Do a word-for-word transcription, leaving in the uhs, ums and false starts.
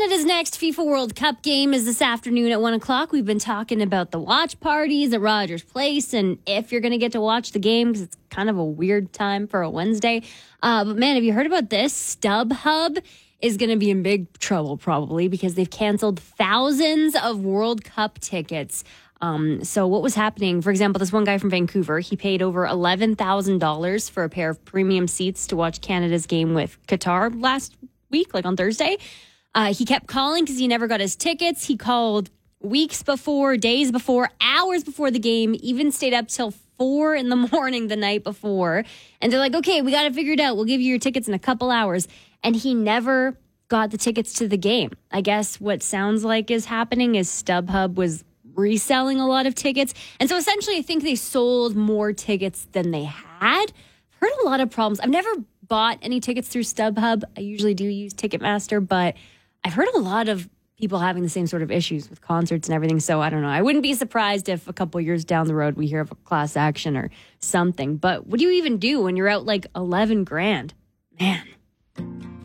Canada's next FIFA World Cup game is this afternoon at one o'clock. We've been talking about the watch parties at Rogers Place and if you're going to get to watch the game because it's kind of a weird time for a Wednesday. Uh, but man, have you heard about this? StubHub is going to be in big trouble probably because they've canceled thousands of World Cup tickets. Um, so what was happening, for example, this one guy from Vancouver, he paid over eleven thousand dollars for a pair of premium seats to watch Canada's game with Qatar last week, like on Thursday. Uh, he kept calling because he never got his tickets. He called weeks before, days before, hours before the game, even stayed up till four in the morning the night before. And they're like, okay, we got to figure it out. We'll give you your tickets in a couple hours. And he never got the tickets to the game. I guess what sounds like is happening is StubHub was reselling a lot of tickets. And so essentially, I think they sold more tickets than they had. I've heard a lot of problems. I've never bought any tickets through StubHub. I usually do use Ticketmaster, but I've heard a lot of people having the same sort of issues with concerts and everything. So I don't know. I wouldn't be surprised if a couple years down the road we hear of a class action or something. But what do you even do when you're out like eleven grand? Man.